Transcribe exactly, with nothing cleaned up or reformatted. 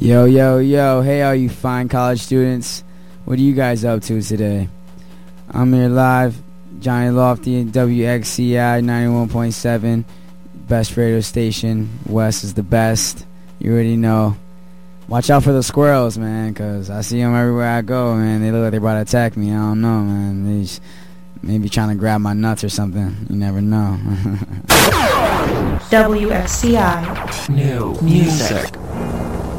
Yo, yo, yo. Hey, all you fine college students. What are you guys up to today? I'm here live, Johnny Lofty, W X C I ninety-one point seven, best radio station. West is the best. You already know. Watch out for the squirrels, man, because I see them everywhere I go, man. They look like they're about to attack me. I don't know, man. They just maybe trying to grab my nuts or something. You never know. W X C I. New music.